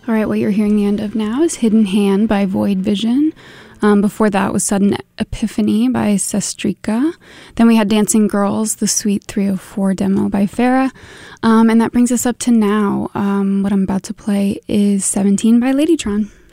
All right, what you're hearing the end of now is Hidden Hand by Void Vision. Before that was Sudden Epiphany by Sestrika. Then we had Dancing Girls, the Sweet 304 demo by Farah. And that brings us up to now. What I'm about to play is 17 by Ladytron.